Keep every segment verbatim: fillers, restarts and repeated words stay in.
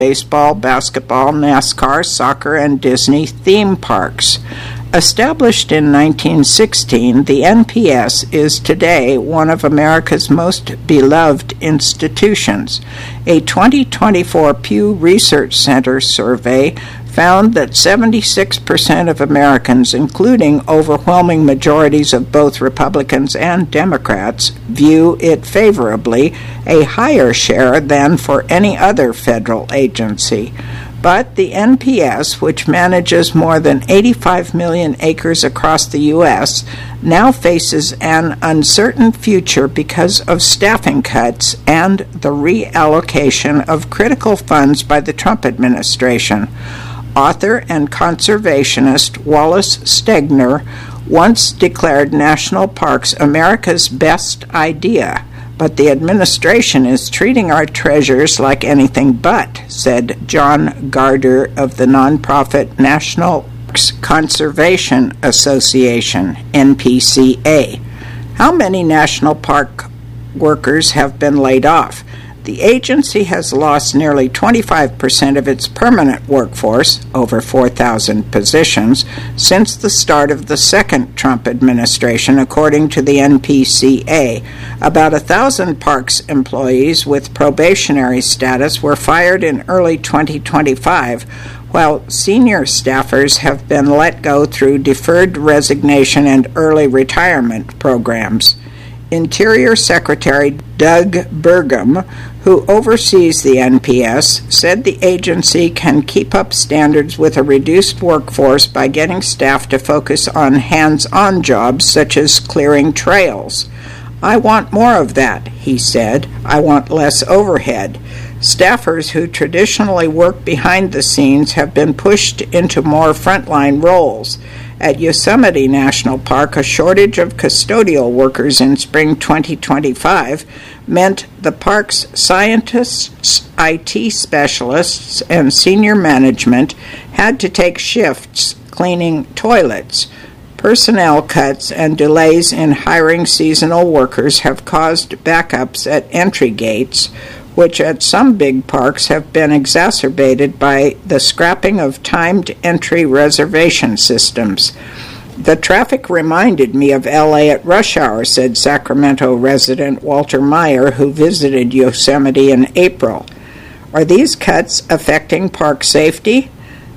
baseball, basketball, NASCAR, soccer, and Disney theme parks. Established in nineteen sixteen, the N P S is today one of America's most beloved institutions. A twenty twenty-four Pew Research Center survey found that seventy-six percent of Americans, including overwhelming majorities of both Republicans and Democrats, view it favorably, a higher share than for any other federal agency. But the N P S, which manages more than eighty-five million acres across the U S, now faces an uncertain future because of staffing cuts and the reallocation of critical funds by the Trump administration. Author and conservationist Wallace Stegner once declared national parks America's best idea. But the administration is treating our treasures like anything but, said John Gardner of the nonprofit National Parks Conservation Association, N P C A. How many national park workers have been laid off? The agency has lost nearly twenty-five percent of its permanent workforce, over four thousand positions, since the start of the second Trump administration, according to the N P C A. About one thousand parks employees with probationary status were fired in early twenty twenty-five, while senior staffers have been let go through deferred resignation and early retirement programs. Interior Secretary Doug Burgum, who oversees the N P S, said the agency can keep up standards with a reduced workforce by getting staff to focus on hands-on jobs such as clearing trails. I want more of that, he said. I want less overhead. Staffers who traditionally work behind the scenes have been pushed into more frontline roles. At Yosemite National Park, a shortage of custodial workers in spring twenty twenty-five meant the park's scientists, I T specialists, and senior management had to take shifts cleaning toilets. Personnel cuts and delays in hiring seasonal workers have caused backups at entry gates, which at some big parks have been exacerbated by the scrapping of timed entry reservation systems. The traffic reminded me of L A at rush hour, said Sacramento resident Walter Meyer, who visited Yosemite in April. Are these cuts affecting park safety?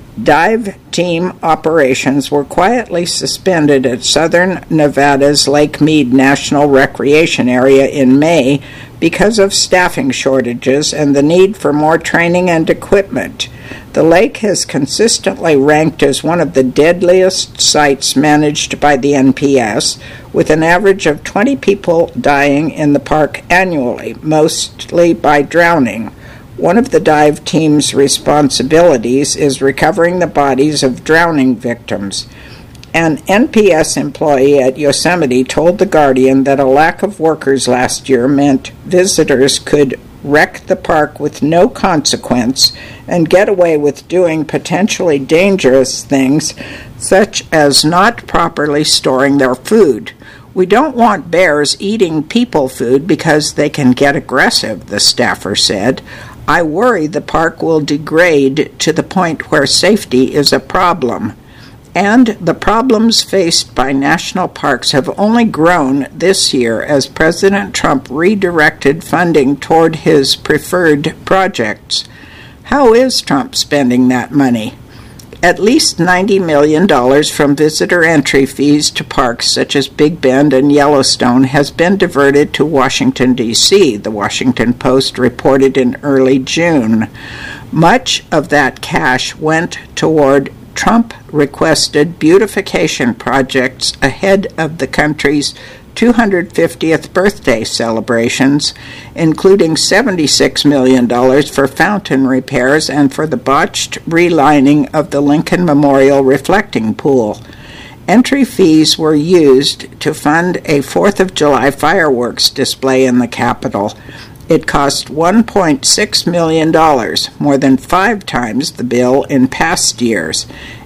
Dive team operations were quietly suspended at southern Nevada's Lake Mead National Recreation Area in May because of staffing shortages and the need for more training and equipment. The lake has consistently ranked as one of the deadliest sites managed by the N P S, with an average of twenty people dying in the park annually, mostly by drowning. One of the dive team's responsibilities is recovering the bodies of drowning victims. An N P S employee at Yosemite told The Guardian that a lack of workers last year meant visitors could wreck the park with no consequence and get away with doing potentially dangerous things, such as not properly storing their food. We don't want bears eating people food because they can get aggressive, the staffer said. I worry the park will degrade to the point where safety is a problem. And the problems faced by national parks have only grown this year as President Trump redirected funding toward his preferred projects. How is Trump spending that money? At least ninety million dollars from visitor entry fees to parks such as Big Bend and Yellowstone has been diverted to Washington, D C, the Washington Post reported in early June. Much of that cash went toward Trump-requested beautification projects ahead of the country's two hundred fiftieth birthday celebrations, including seventy-six million dollars for fountain repairs and for the botched relining of the Lincoln Memorial reflecting pool. Entry fees were used to fund a fourth of July fireworks display in the Capitol. It cost one point six million dollars, more than five times the bill in past years.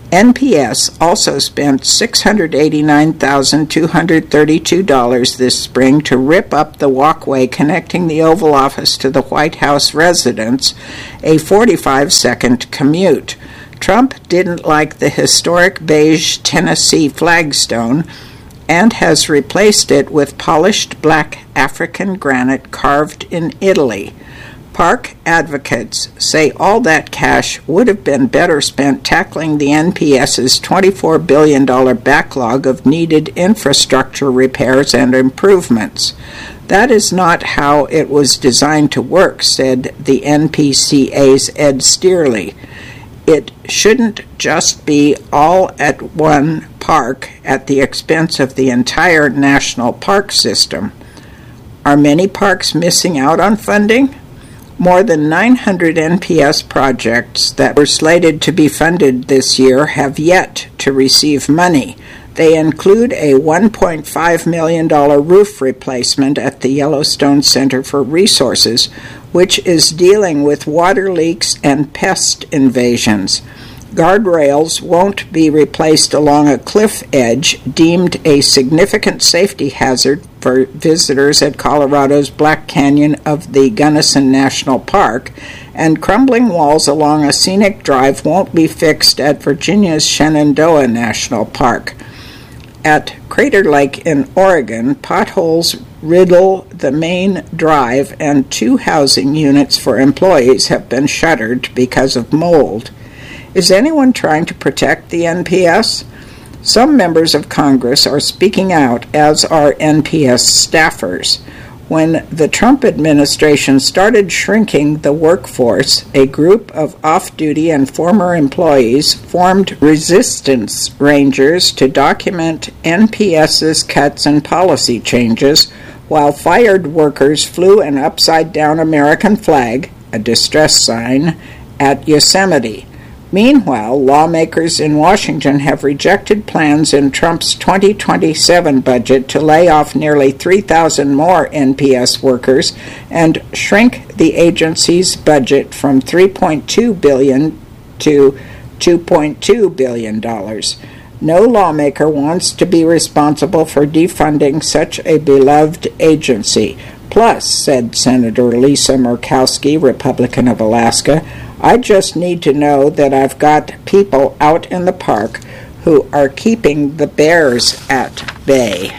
N P S also spent six hundred eighty-nine thousand two hundred thirty-two dollars this spring to rip up the walkway connecting the Oval Office to the White House residence, a forty-five second commute. Trump didn't like the historic beige Tennessee flagstone and has replaced it with polished black African granite carved in Italy. Park advocates say all that cash would have been better spent tackling the N P S's twenty-four billion dollars backlog of needed infrastructure repairs and improvements. That is not how it was designed to work, said the N P C A's Ed Steerley. It shouldn't just be all at one park at the expense of the entire national park system. Are many parks missing out on funding? More than nine hundred N P S projects that were slated to be funded this year have yet to receive money. They include a one point five million dollars roof replacement at the Yellowstone Center for Resources, which is dealing with water leaks and pest invasions. Guardrails won't be replaced along a cliff edge deemed a significant safety hazard for visitors at Colorado's Black Canyon of the Gunnison National Park, and crumbling walls along a scenic drive won't be fixed at Virginia's Shenandoah National Park. At Crater Lake in Oregon, potholes riddle the main drive, and two housing units for employees have been shuttered because of mold. Is anyone trying to protect the N P S? Some members of Congress are speaking out, as are N P S staffers. When the Trump administration started shrinking the workforce, a group of off-duty and former employees formed resistance rangers to document N P S's cuts and policy changes, while fired workers flew an upside-down American flag, a distress sign, at Yosemite. Meanwhile, lawmakers in Washington have rejected plans in Trump's twenty twenty-seven budget to lay off nearly three thousand more N P S workers and shrink the agency's budget from three point two billion dollars to two point two billion dollars. No lawmaker wants to be responsible for defunding such a beloved agency. Plus, said Senator Lisa Murkowski, Republican of Alaska, I just need to know that I've got people out in the park who are keeping the bears at bay.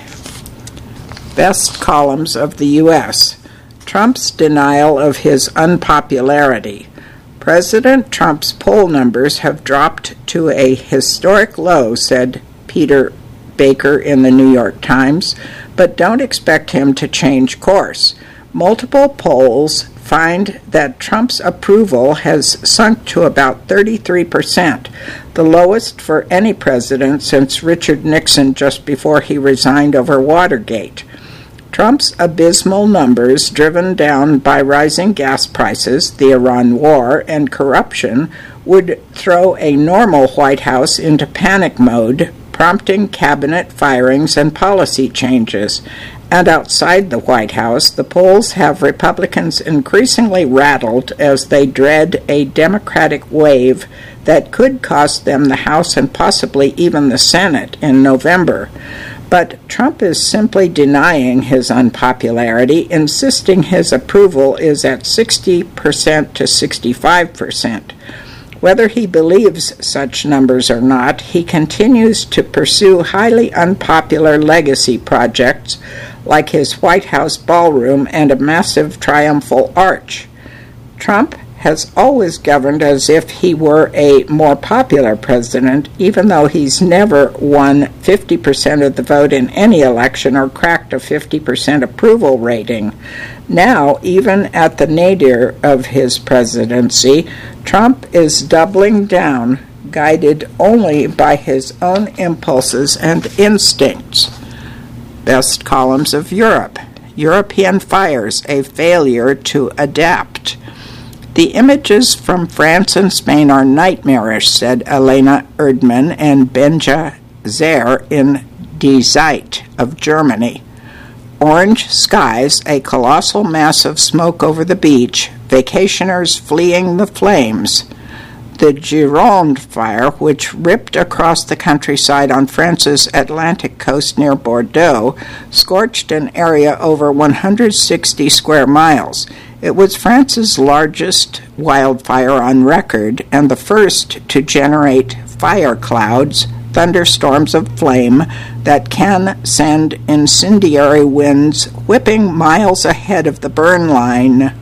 Best columns of the U S Trump's denial of his unpopularity. President Trump's poll numbers have dropped to a historic low, said Peter Baker in the New York Times, but don't expect him to change course. Multiple polls find that Trump's approval has sunk to about thirty-three percent, the lowest for any president since Richard Nixon just before he resigned over Watergate. Trump's abysmal numbers, driven down by rising gas prices, the Iran war, and corruption, would throw a normal White House into panic mode, prompting cabinet firings and policy changes. And outside the White House, the polls have Republicans increasingly rattled as they dread a Democratic wave that could cost them the House and possibly even the Senate in November. But Trump is simply denying his unpopularity, insisting his approval is at sixty percent to sixty-five percent. Whether he believes such numbers or not, he continues to pursue highly unpopular legacy projects like his White House ballroom and a massive triumphal arch. Trump has always governed as if he were a more popular president, even though he's never won fifty percent of the vote in any election or cracked a fifty percent approval rating. Now, even at the nadir of his presidency, Trump is doubling down, guided only by his own impulses and instincts. Best columns of Europe. European fires, a failure to adapt. The images from France and Spain are nightmarish, said Elena Erdmann and Benja Zer in Die Zeit of Germany. Orange skies, a colossal mass of smoke over the beach, vacationers fleeing the flames. The Gironde fire, which ripped across the countryside on France's Atlantic coast near Bordeaux, scorched an area over one hundred sixty square miles. It was France's largest wildfire on record and the first to generate fire clouds, thunderstorms of flame that can send incendiary winds whipping miles ahead of the burn line.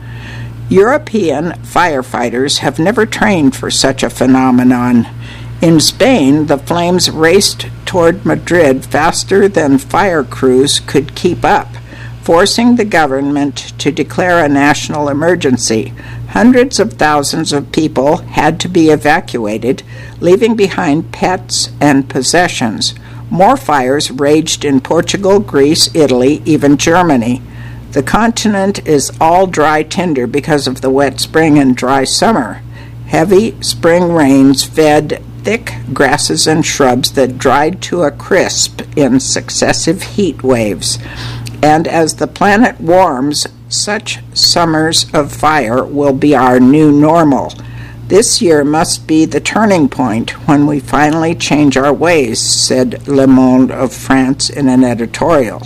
European firefighters have never trained for such a phenomenon. In Spain, the flames raced toward Madrid faster than fire crews could keep up, forcing the government to declare a national emergency. Hundreds of thousands of people had to be evacuated, leaving behind pets and possessions. More fires raged in Portugal, Greece, Italy, even Germany. The continent is all dry tinder because of the wet spring and dry summer. Heavy spring rains fed thick grasses and shrubs that dried to a crisp in successive heat waves. And as the planet warms, such summers of fire will be our new normal. This year must be the turning point when we finally change our ways, said Le Monde of France in an editorial.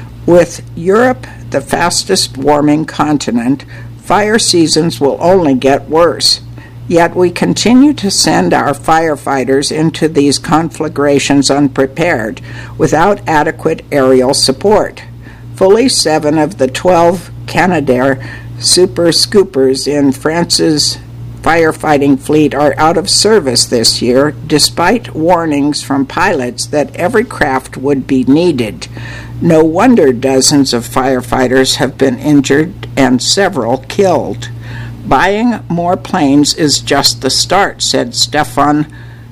With Europe the fastest warming continent, fire seasons will only get worse. Yet we continue to send our firefighters into these conflagrations unprepared, without adequate aerial support. Fully seven of the twelve Canadair Super Scoopers in France's firefighting fleet are out of service this year, despite warnings from pilots that every craft would be needed. No wonder dozens of firefighters have been injured and several killed. Buying more planes is just the start, said Stefan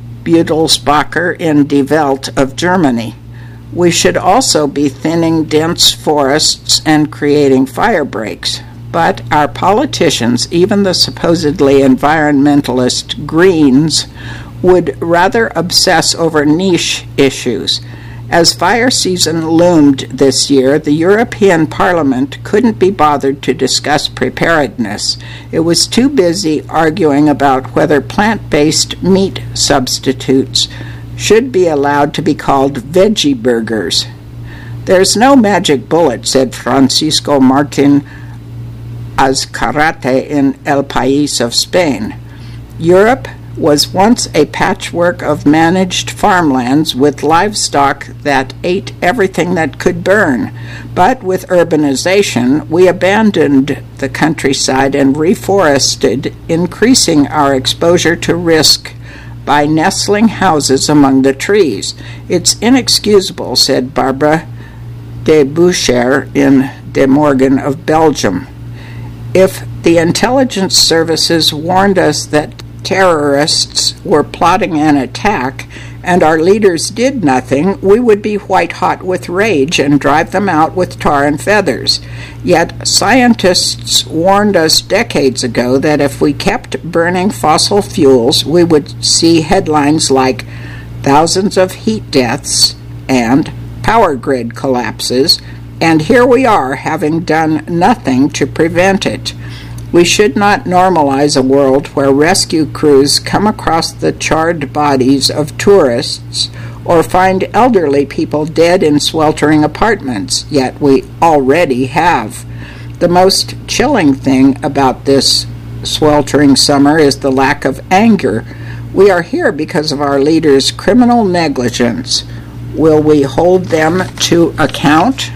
Budelsbacher in Die Welt of Germany. We should also be thinning dense forests and creating fire breaks. But our politicians, even the supposedly environmentalist Greens, would rather obsess over niche issues. As fire season loomed this year, the European Parliament couldn't be bothered to discuss preparedness. It was too busy arguing about whether plant-based meat substitutes should be allowed to be called veggie burgers. There's no magic bullet, said Francisco Martin Azcarate in El País of Spain. Europe was once a patchwork of managed farmlands with livestock that ate everything that could burn. But with urbanization, we abandoned the countryside and reforested, increasing our exposure to risk by nestling houses among the trees. It's inexcusable, said Barbara de Boucher in De Morgan of Belgium. If the intelligence services warned us that terrorists were plotting an attack and our leaders did nothing, we would be white-hot with rage and drive them out with tar and feathers. Yet scientists warned us decades ago that if we kept burning fossil fuels, we would see headlines like thousands of heat deaths and power grid collapses, and here we are having done nothing to prevent it. We should not normalize a world where rescue crews come across the charred bodies of tourists or find elderly people dead in sweltering apartments, yet we already have. The most chilling thing about this sweltering summer is the lack of anger. We are here because of our leaders' criminal negligence. Will we hold them to account?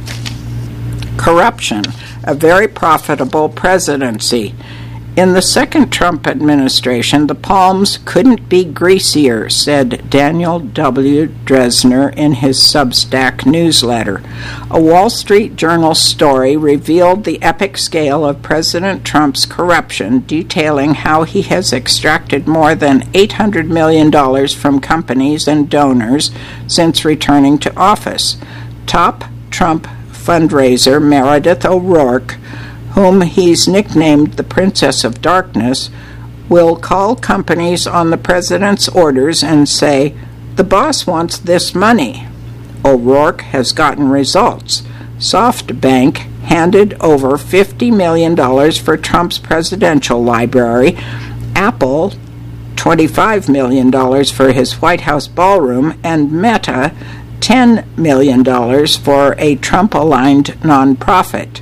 Corruption, a very profitable presidency. In the second Trump administration, the palms couldn't be greasier, said Daniel W. Dresner in his Substack newsletter. A Wall Street Journal story revealed the epic scale of President Trump's corruption, detailing how he has extracted more than eight hundred million dollars from companies and donors since returning to office. Top Trump fundraiser Meredith O'Rourke, whom he's nicknamed the Princess of Darkness, will call companies on the president's orders and say, "The boss wants this money." O'Rourke has gotten results. SoftBank handed over fifty million dollars for Trump's presidential library. Apple twenty-five million dollars for his White House ballroom, and Meta ten million dollars for a Trump-aligned nonprofit.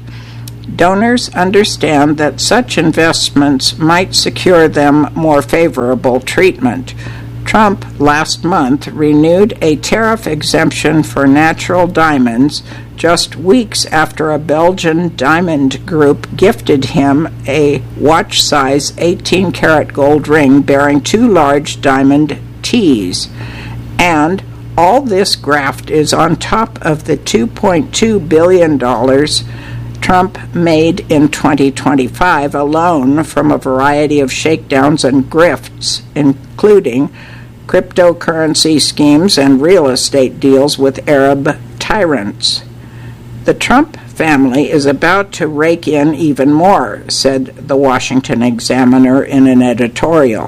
Donors understand that such investments might secure them more favorable treatment. Trump last month renewed a tariff exemption for natural diamonds just weeks after a Belgian diamond group gifted him a watch-size eighteen karat gold ring bearing two large diamond T's. And all this graft is on top of the two point two billion dollars Trump made in twenty twenty-five alone from a variety of shakedowns and grifts, including cryptocurrency schemes and real estate deals with Arab tyrants. The Trump family is about to rake in even more, said the Washington Examiner in an editorial.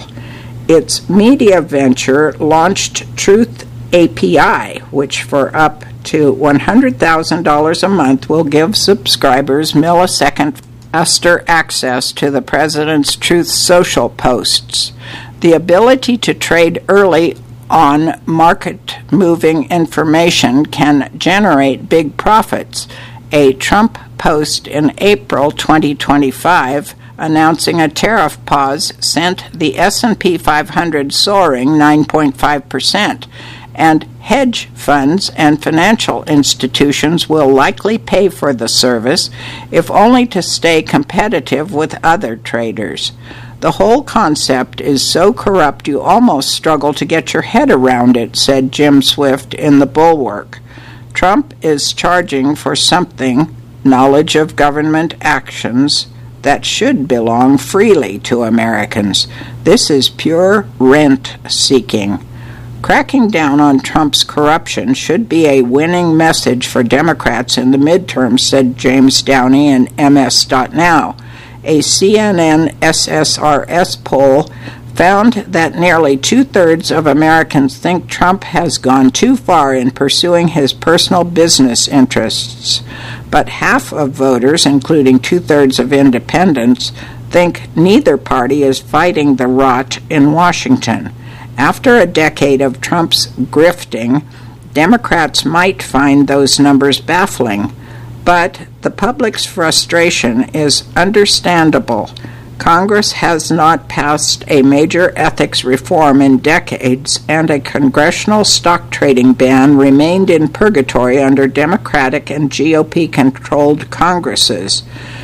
Its media venture launched Truth A P I, which for up to one hundred thousand dollars a month will give subscribers millisecond faster access to the president's Truth Social posts. The ability to trade early on market-moving information can generate big profits. A Trump post in April twenty twenty-five announcing a tariff pause sent the S and P five hundred soaring nine point five percent, and hedge funds and financial institutions will likely pay for the service, if only to stay competitive with other traders. The whole concept is so corrupt you almost struggle to get your head around it, said Jim Swift in The Bulwark. Trump is charging for something, knowledge of government actions, that should belong freely to Americans. This is pure rent-seeking. Cracking down on Trump's corruption should be a winning message for Democrats in the midterms, said James Downey in M S dot now. A C N N S S R S poll found that nearly two-thirds of Americans think Trump has gone too far in pursuing his personal business interests. But half of voters, including two-thirds of independents, think neither party is fighting the rot in Washington. After a decade of Trump's grifting, Democrats might find those numbers baffling, but the public's frustration is understandable. Congress has not passed a major ethics reform in decades, and a congressional stock trading ban remained in purgatory under Democratic and G O P-controlled Congresses.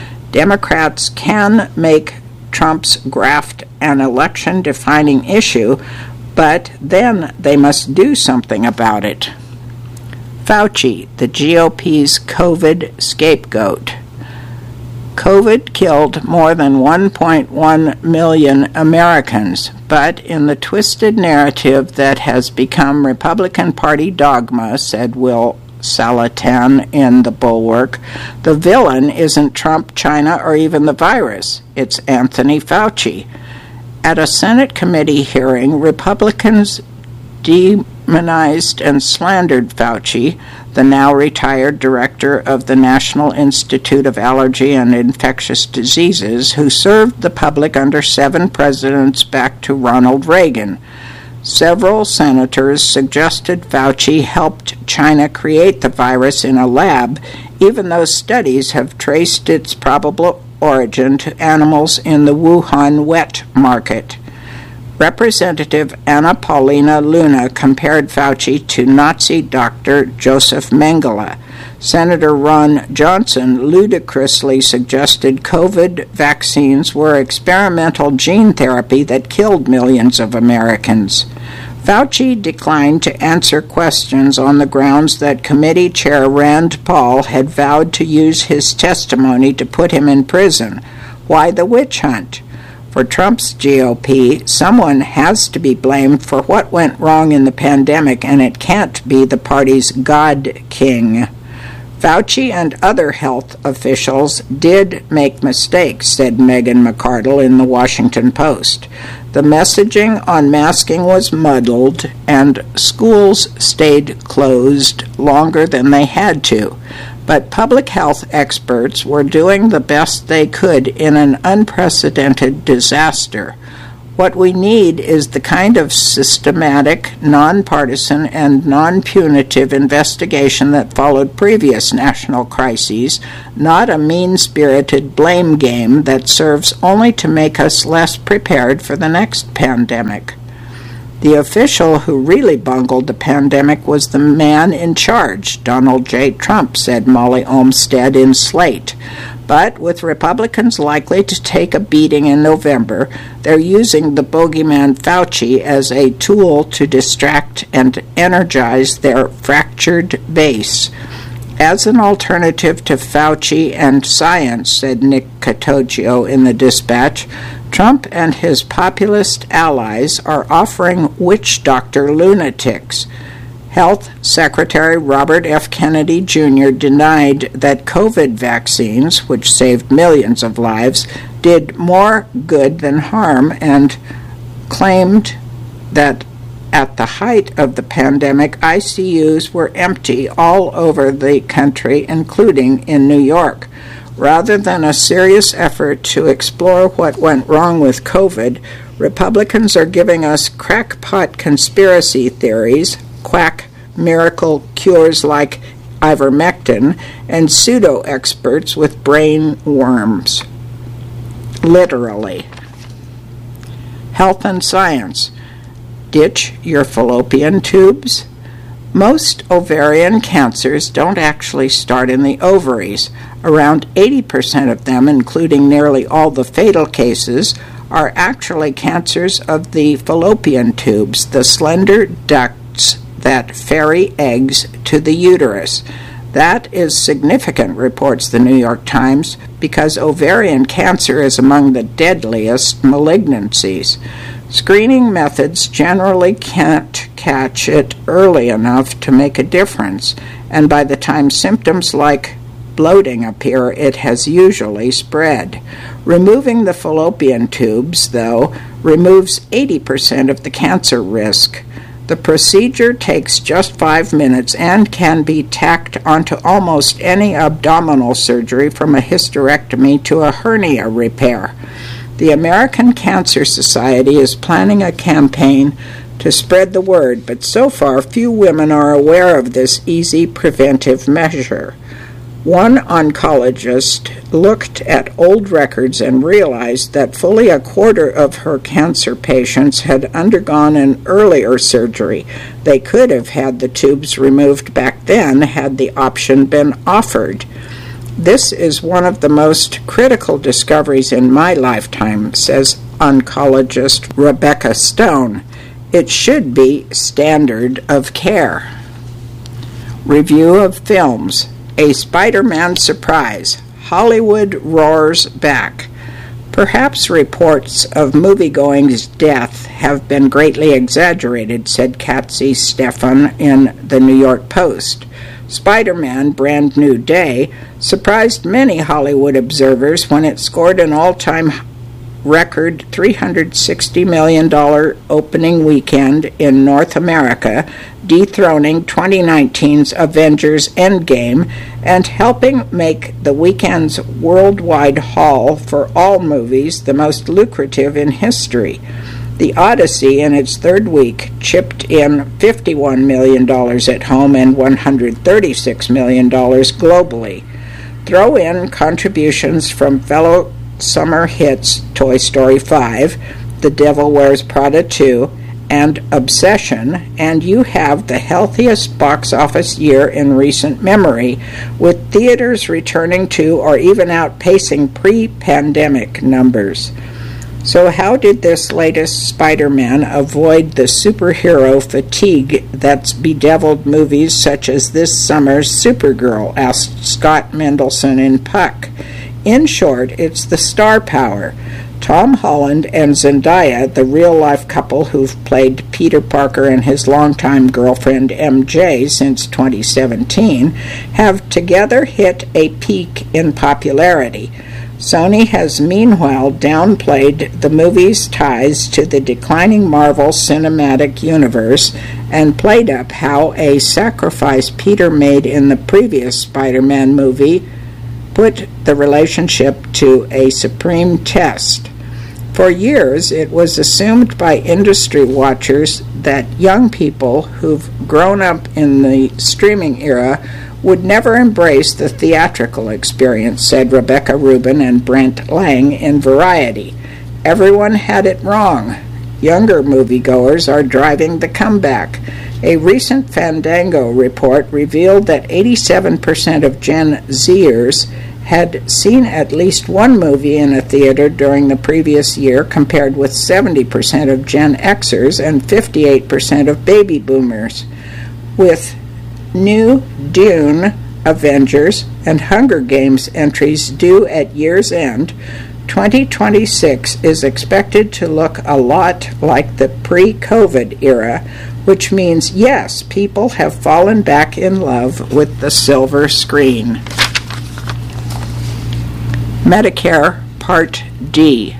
Democrats can make Trump's graft an election-defining issue, but then they must do something about it. Fauci, the G O P's COVID scapegoat. COVID killed more than one point one million Americans, but in the twisted narrative that has become Republican Party dogma, said Will Salatin in The Bulwark, the villain isn't Trump, China, or even the virus. It's Anthony Fauci. At a Senate committee hearing, Republicans demonized and slandered Fauci, the now-retired director of the National Institute of Allergy and Infectious Diseases, who served the public under seven presidents back to Ronald Reagan. Several senators suggested Fauci helped China create the virus in a lab, even though studies have traced its probable origin to animals in the Wuhan wet market. Representative Anna Paulina Luna compared Fauci to Nazi Doctor Joseph Mengele. Senator Ron Johnson ludicrously suggested COVID vaccines were experimental gene therapy that killed millions of Americans. Fauci declined to answer questions on the grounds that Committee Chair Rand Paul had vowed to use his testimony to put him in prison. Why the witch hunt? For Trump's G O P, someone has to be blamed for what went wrong in the pandemic, and it can't be the party's God King. Fauci and other health officials did make mistakes, said Megan McArdle in the Washington Post. The messaging on masking was muddled, and schools stayed closed longer than they had to. But public health experts were doing the best they could in an unprecedented disaster. What we need is the kind of systematic, nonpartisan, and non-punitive investigation that followed previous national crises, not a mean-spirited blame game that serves only to make us less prepared for the next pandemic. The official who really bungled the pandemic was the man in charge, Donald J. Trump, said Molly Olmstead in Slate. But with Republicans likely to take a beating in November, they're using the bogeyman Fauci as a tool to distract and energize their fractured base. As an alternative to Fauci and science, said Nick Catoggio in the Dispatch, Trump and his populist allies are offering witch doctor lunatics. Health Secretary Robert F. Kennedy Junior denied that COVID vaccines, which saved millions of lives, did more good than harm, and claimed that at the height of the pandemic, I C Us were empty all over the country, including in New York. Rather than a serious effort to explore what went wrong with COVID, Republicans are giving us crackpot conspiracy theories, quack miracle cures like ivermectin, and pseudo-experts with brain worms. Literally. Health and science. Ditch your fallopian tubes. Most ovarian cancers don't actually start in the ovaries. Around eighty percent of them, including nearly all the fatal cases, are actually cancers of the fallopian tubes, the slender ducts that ferry eggs to the uterus. That is significant, reports the New York Times, because ovarian cancer is among the deadliest malignancies. Screening methods generally can't catch it early enough to make a difference, and by the time symptoms like bloating appear, it has usually spread. Removing the fallopian tubes, though, removes eighty percent of the cancer risk. The procedure takes just five minutes and can be tacked onto almost any abdominal surgery, from a hysterectomy to a hernia repair. The American Cancer Society is planning a campaign to spread the word, but so far few women are aware of this easy preventive measure. One oncologist looked at old records and realized that fully a quarter of her cancer patients had undergone an earlier surgery. They could have had the tubes removed back then had the option been offered. This is one of the most critical discoveries in my lifetime, says oncologist Rebecca Stone. It should be standard of care. Review of films. A Spider-Man surprise. Hollywood roars back. Perhaps reports of moviegoing's death have been greatly exaggerated, said Katzy Stefan in the New York Post. Spider-Man: Brand New Day surprised many Hollywood observers when it scored an all-time record three hundred sixty million dollars opening weekend in North America, dethroning twenty nineteen's Avengers Endgame and helping make the weekend's worldwide haul for all movies the most lucrative in history. The Odyssey, in its third week, chipped in fifty-one million dollars at home and one hundred thirty-six million dollars globally. Throw in contributions from fellow summer hits Toy Story five, The Devil Wears Prada two, and Obsession, and you have the healthiest box office year in recent memory, with theaters returning to or even outpacing pre-pandemic numbers. So how did this latest Spider-Man avoid the superhero fatigue that's bedeviled movies such as this summer's Supergirl, asked Scott Mendelson in Puck. In short, it's the star power. Tom Holland and Zendaya, the real-life couple who've played Peter Parker and his longtime girlfriend M J since twenty seventeen, have together hit a peak in popularity. Sony has meanwhile downplayed the movie's ties to the declining Marvel Cinematic Universe and played up how a sacrifice Peter made in the previous Spider-Man movie put the relationship to a supreme test. For years, it was assumed by industry watchers that young people who've grown up in the streaming era would never embrace the theatrical experience, said Rebecca Rubin and Brent Lang in Variety. Everyone had it wrong. Younger moviegoers are driving the comeback. A recent Fandango report revealed that eighty-seven percent of Gen Zers had seen at least one movie in a theater during the previous year, compared with seventy percent of Gen Xers and fifty-eight percent of baby boomers. With new Dune, Avengers, and Hunger Games entries due at year's end, twenty twenty-six is expected to look a lot like the pre-COVID era, which means, yes, people have fallen back in love with the silver screen. Medicare Part D.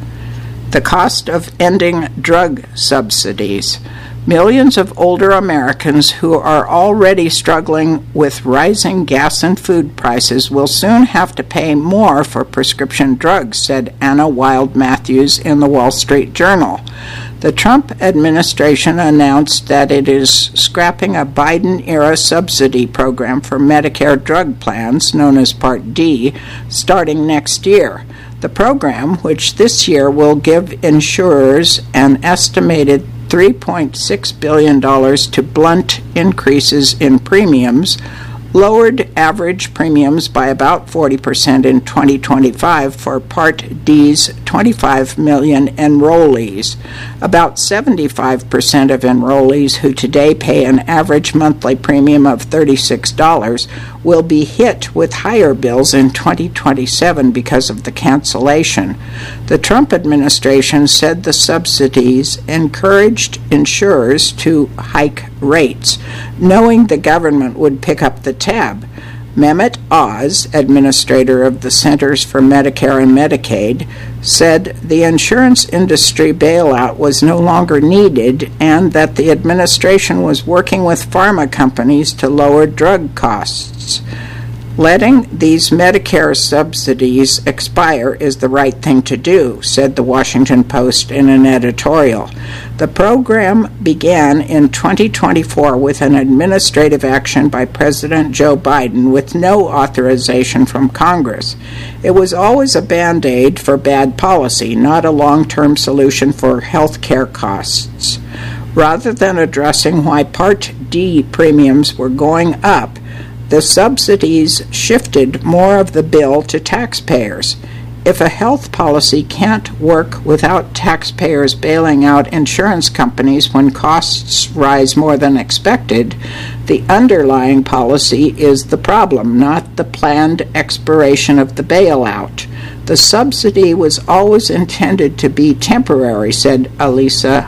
The cost of ending drug subsidies. Millions of older Americans who are already struggling with rising gas and food prices will soon have to pay more for prescription drugs, said Anna Wild Matthews in the Wall Street Journal. The Trump administration announced that it is scrapping a Biden-era subsidy program for Medicare drug plans, known as Part D, starting next year. The program, which this year will give insurers an estimated three point six billion dollars to blunt increases in premiums, lowered average premiums by about forty percent in twenty twenty-five for Part D's twenty-five million enrollees. About seventy-five percent of enrollees who today pay an average monthly premium of thirty-six dollars will be hit with higher bills in twenty twenty-seven because of the cancellation. The Trump administration said the subsidies encouraged insurers to hike rates, knowing the government would pick up the tab. Mehmet Oz, administrator of the Centers for Medicare and Medicaid, said the insurance industry bailout was no longer needed and that the administration was working with pharma companies to lower drug costs. Letting these Medicare subsidies expire is the right thing to do, said the Washington Post in an editorial. The program began in twenty twenty-four with an administrative action by President Joe Biden with no authorization from Congress. It was always a Band-Aid for bad policy, not a long-term solution for health care costs. Rather than addressing why Part D premiums were going up, the subsidies shifted more of the bill to taxpayers. If a health policy can't work without taxpayers bailing out insurance companies when costs rise more than expected, the underlying policy is the problem, not the planned expiration of the bailout. The subsidy was always intended to be temporary, said Elisa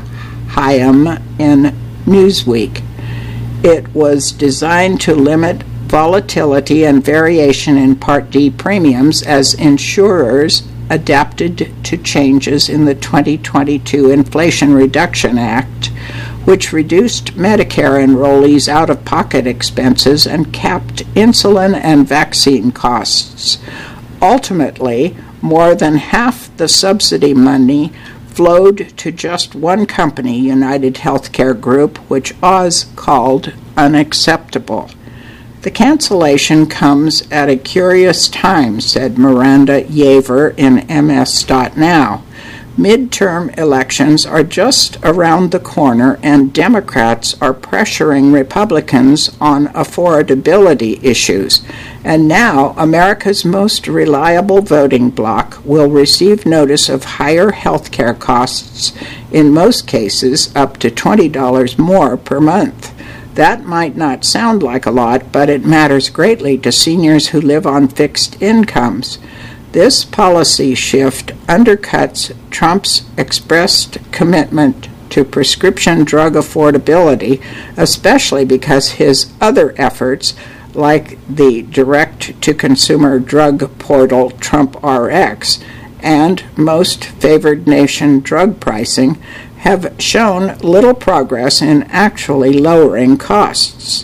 Hayam in Newsweek. It was designed to limit volatility and variation in Part D premiums as insurers adapted to changes in the twenty twenty-two Inflation Reduction Act, which reduced Medicare enrollees' out-of-pocket expenses and capped insulin and vaccine costs. Ultimately, more than half the subsidy money flowed to just one company, United Healthcare Group, which Oz called unacceptable. The cancellation comes at a curious time, said Miranda Yaver in M S dot now. Midterm elections are just around the corner, and Democrats are pressuring Republicans on affordability issues. And now America's most reliable voting bloc will receive notice of higher health care costs, in most cases up to twenty dollars more per month. That might not sound like a lot, but it matters greatly to seniors who live on fixed incomes. This policy shift undercuts Trump's expressed commitment to prescription drug affordability, especially because his other efforts, like the direct-to-consumer drug portal TrumpRx and most favored nation drug pricing, have shown little progress in actually lowering costs.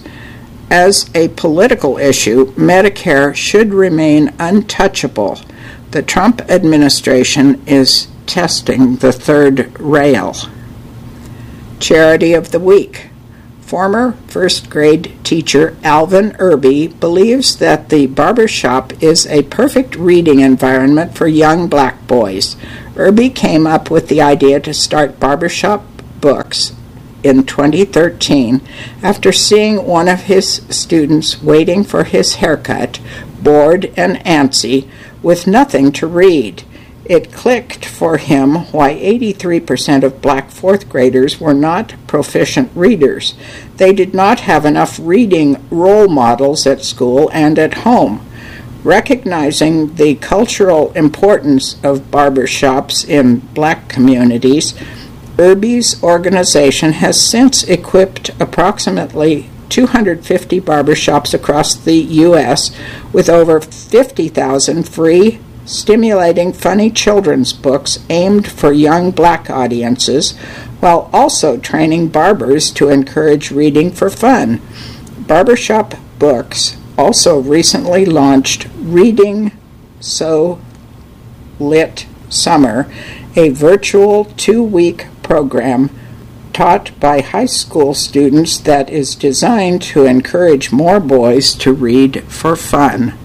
As a political issue, Medicare should remain untouchable. The Trump administration is testing the third rail. Charity of the Week. Former first grade teacher Alvin Irby believes that the barbershop is a perfect reading environment for young black boys. Irby came up with the idea to start barbershop books in twenty thirteen after seeing one of his students waiting for his haircut, bored and antsy, with nothing to read. It clicked for him why eighty-three percent of black fourth graders were not proficient readers. They did not have enough reading role models at school and at home. Recognizing the cultural importance of barbershops in black communities, Irby's organization has since equipped approximately two hundred fifty barbershops across the U S with over fifty thousand free, stimulating, funny children's books aimed for young black audiences, while also training barbers to encourage reading for fun. Barbershop Books also recently launched Reading So Lit Summer, a virtual two-week program taught by high school students that is designed to encourage more boys to read for fun.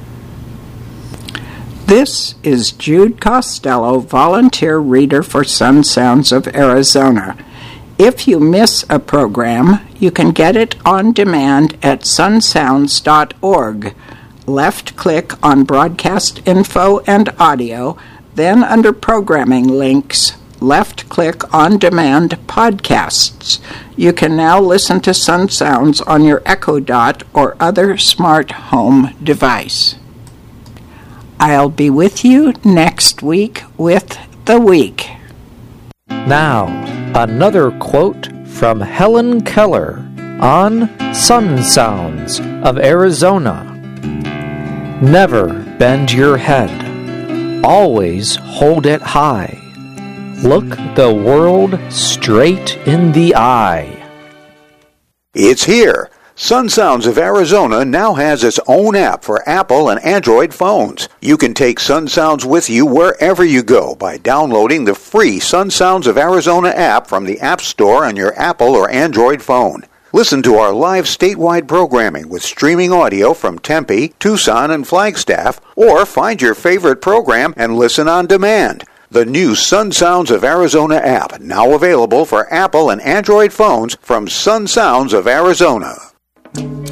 This is Jude Costello, volunteer reader for Sun Sounds of Arizona. If you miss a program, you can get it on demand at sun sounds dot org. Left-click on Broadcast Info and Audio, then under Programming Links, left-click On Demand Podcasts. You can now listen to Sun Sounds on your Echo Dot or other smart home device. I'll be with you next week with The Week. Now, another quote from Helen Keller on Sun Sounds of Arizona. Never bend your head. Always hold it high. Look the world straight in the eye. It's here. Sun Sounds of Arizona now has its own app for Apple and Android phones. You can take Sun Sounds with you wherever you go by downloading the free Sun Sounds of Arizona app from the App Store on your Apple or Android phone. Listen to our live statewide programming with streaming audio from Tempe, Tucson, and Flagstaff, or find your favorite program and listen on demand. The new Sun Sounds of Arizona app, now available for Apple and Android phones from Sun Sounds of Arizona.